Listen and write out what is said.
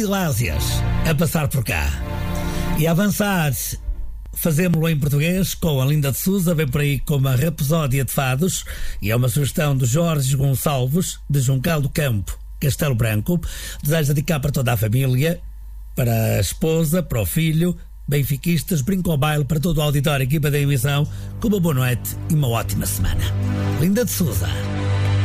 Ilásias a passar por cá. E a avançar, fazemos-lo em português com a Linda de Souza, vem por aí com uma rapsódia de fados, e é uma sugestão do Jorge Gonçalves, de Juncal do Campo, Castelo Branco. Desejo dedicar para toda a família, para a esposa, para o filho, benfiquistas, brinco ao baile, para todo o auditório, equipa da emissão, com uma boa noite e uma ótima semana. Linda de Souza.